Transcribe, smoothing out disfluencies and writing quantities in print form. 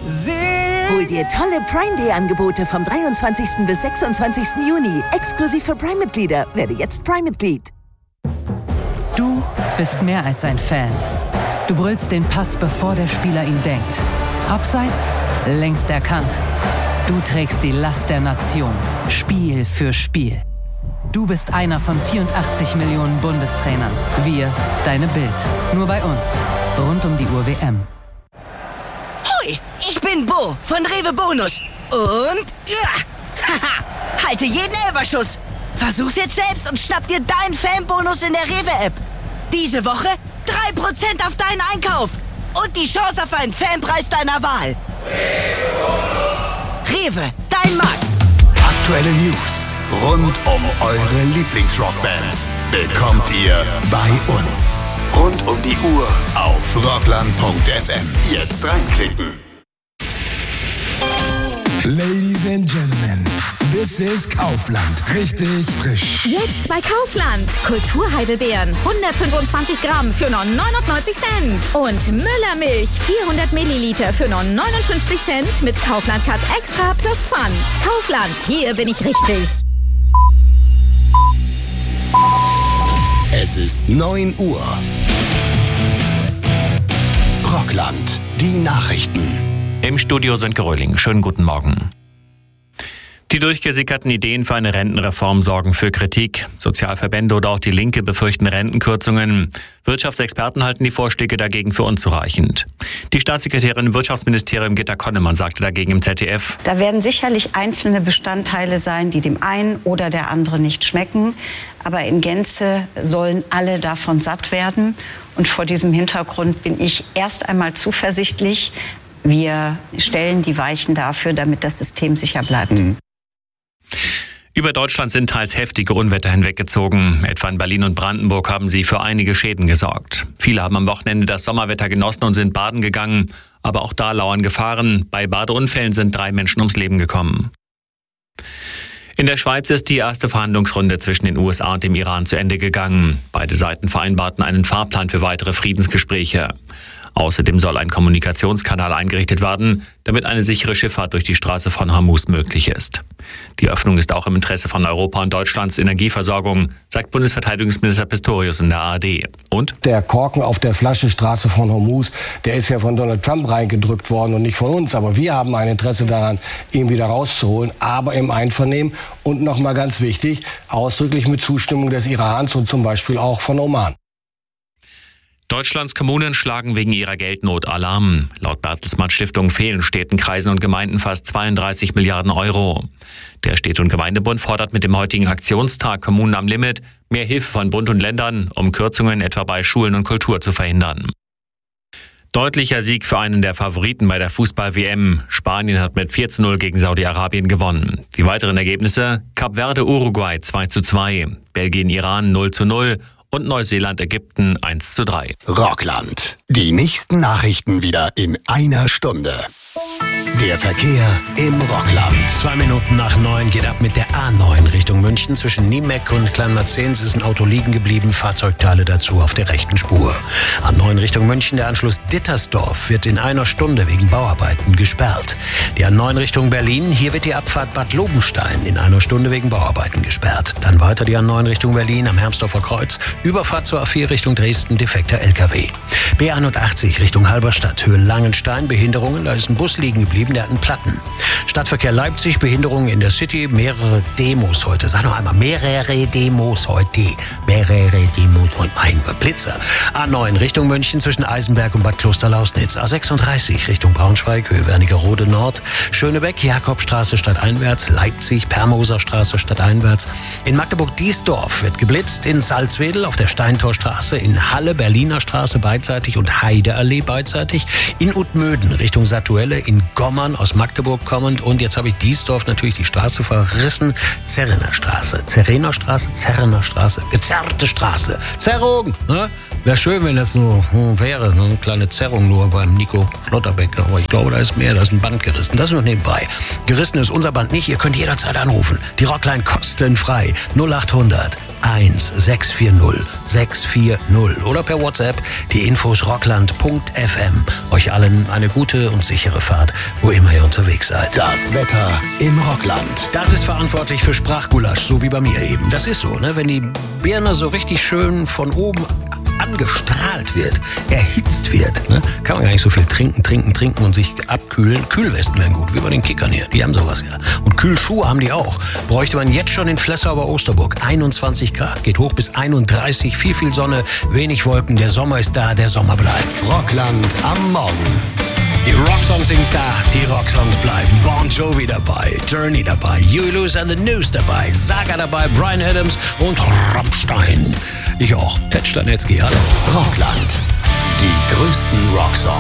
Hol dir tolle Prime Day Angebote vom 23. bis 26. Juni. Exklusiv für Prime-Mitglieder. Werde jetzt Prime-Mitglied. Du bist mehr als ein Fan. Du brüllst den Pass, bevor der Spieler ihn denkt. Abseits, längst erkannt. Du trägst die Last der Nation. Spiel für Spiel. Du bist einer von 84 Millionen Bundestrainern. Wir, deine Bild. Nur bei uns. Rund um die Uhr WM. Hoi, ich bin Bo von Rewe Bonus. Und haha, halte jeden Elferschuss. Versuch's jetzt selbst und schnapp dir deinen Fanbonus in der Rewe-App. Diese Woche 3% auf deinen Einkauf. Und die Chance auf einen Fanpreis deiner Wahl. Rewe, dein Markt. Aktuelle News rund um eure Lieblingsrockbands bekommt ihr bei uns. Rund um die Uhr auf rockland.fm. Jetzt reinklicken. Ladies and Gentlemen, this is Kaufland. Richtig frisch. Jetzt bei Kaufland. Kulturheidelbeeren 125 Gramm für nur 99 Cent. Und Müllermilch 400 Milliliter für nur 59 Cent mit Kaufland Cut Extra plus Pfand. Kaufland, hier bin ich richtig. Es ist 9 Uhr. Rockland, die Nachrichten. Im Studio sind Geröhling. Schönen guten Morgen. Die durchgesickerten Ideen für eine Rentenreform sorgen für Kritik. Sozialverbände oder auch die Linke befürchten Rentenkürzungen. Wirtschaftsexperten halten die Vorschläge dagegen für unzureichend. Die Staatssekretärin im Wirtschaftsministerium Gitta Konnemann sagte dagegen im ZDF: Da werden sicherlich einzelne Bestandteile sein, die dem einen oder der anderen nicht schmecken. Aber in Gänze sollen alle davon satt werden. Und vor diesem Hintergrund bin ich erst einmal zuversichtlich. Wir stellen die Weichen dafür, damit das System sicher bleibt. Über Deutschland sind teils heftige Unwetter hinweggezogen. Etwa in Berlin und Brandenburg haben sie für einige Schäden gesorgt. Viele haben am Wochenende das Sommerwetter genossen und sind baden gegangen. Aber auch da lauern Gefahren. Bei Badeunfällen sind 3 Menschen ums Leben gekommen. In der Schweiz ist die erste Verhandlungsrunde zwischen den USA und dem Iran zu Ende gegangen. Beide Seiten vereinbarten einen Fahrplan für weitere Friedensgespräche. Außerdem soll ein Kommunikationskanal eingerichtet werden, damit eine sichere Schifffahrt durch die Straße von Hormuz möglich ist. Die Öffnung ist auch im Interesse von Europa und Deutschlands Energieversorgung, sagt Bundesverteidigungsminister Pistorius in der ARD. Und? Der Korken auf der Flasche Straße von Hormuz, der ist ja von Donald Trump reingedrückt worden und nicht von uns. Aber wir haben ein Interesse daran, ihn wieder rauszuholen, aber im Einvernehmen und nochmal ganz wichtig, ausdrücklich mit Zustimmung des Irans und zum Beispiel auch von Oman. Deutschlands Kommunen schlagen wegen ihrer Geldnot Alarm. Laut Bertelsmann Stiftung fehlen Städten, Kreisen und Gemeinden fast 32 Milliarden Euro. Der Städte- und Gemeindebund fordert mit dem heutigen Aktionstag Kommunen am Limit mehr Hilfe von Bund und Ländern, um Kürzungen etwa bei Schulen und Kultur zu verhindern. Deutlicher Sieg für einen der Favoriten bei der Fußball-WM. Spanien hat mit 4:0 gegen Saudi-Arabien gewonnen. Die weiteren Ergebnisse: Kap Verde Uruguay 2:2, Belgien Iran 0:0 und Neuseeland Ägypten 1:3. Rockland. Die nächsten Nachrichten wieder in einer Stunde. Der Verkehr im Rockland. 2 Minuten nach 9 geht ab mit der A9 Richtung München. Zwischen Niemeck und Kleinmarzens ist ein Auto liegen geblieben. Fahrzeugteile dazu auf der rechten Spur. A9 Richtung München, der Anschluss Dittersdorf wird in einer Stunde wegen Bauarbeiten gesperrt. Die A9 Richtung Berlin, hier wird die Abfahrt Bad Lobenstein in einer Stunde wegen Bauarbeiten gesperrt. Dann weiter die A9 Richtung Berlin am Hermsdorfer Kreuz. Überfahrt zur A4 Richtung Dresden, defekter LKW. B81 Richtung Halberstadt, Höhe Langenstein, Behinderungen, da ist ein Bus liegen geblieben, der hat einen Platten. Stadtverkehr Leipzig, Behinderungen in der City, mehrere Demos heute. Sag noch einmal, mehrere Demos heute. Mehrere Demos heute. Mein Gott, Blitzer. A9 Richtung München zwischen Eisenberg und Bad Klosterlausnitz. A36 Richtung Braunschweig, Höhe Wernigerode Nord. Schönebeck, Jakobstraße stadteinwärts. Leipzig, Permoser Straße stadteinwärts. In Magdeburg-Diesdorf wird geblitzt. In Salzwedel auf der Steintorstraße. In Halle, Berliner Straße beidseitig und Heideallee beidseitig. In Utmöden Richtung Satuelle. In Gommern aus Magdeburg kommend. Und jetzt habe ich Diesdorf natürlich die Straße verrissen. Zerrener Straße, gezerrte Straße. Zerrung, ne? Wäre schön, wenn das nur wäre, eine kleine Zerrung nur beim Nico Schlotterbeck. Aber ich glaube, da ist mehr, da ist ein Band gerissen. Das nur nebenbei. Gerissen ist unser Band nicht, ihr könnt jederzeit anrufen. Die Rockline kostenfrei. 0800 1640 640 oder per WhatsApp die Infos rockland.fm. Euch allen eine gute und sichere Fahrt, wo immer ihr unterwegs seid. Das Wetter im Rockland. Das ist verantwortlich für Sprachgulasch, so wie bei mir eben. Das ist so, ne? Wenn die Birne so richtig schön von oben angestrahlt wird, erhitzt wird, ne? Kann man gar nicht so viel trinken und sich abkühlen. Kühlwesten wären gut, wie bei den Kickern hier. Die haben sowas ja. Und Kühlschuhe haben die auch. Bräuchte man jetzt schon in Flessau bei Osterburg. 21 Grad, geht hoch bis 31. Viel Sonne, wenig Wolken. Der Sommer ist da, der Sommer bleibt. Rockland am Morgen. Die Rocksongs sind da, die Rocksongs bleiben. Bon Jovi dabei, Journey dabei, Huey Lewis and the News dabei, Saga dabei, Bryan Adams und Rammstein. Ich auch, Ted Stanetzky, hallo. Rockland. Die größten Rocksongs.